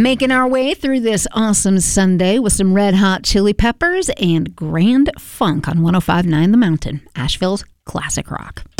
Making our way through this awesome Sunday with some Red Hot Chili Peppers and Grand Funk on 105.9 The Mountain, Asheville's classic rock.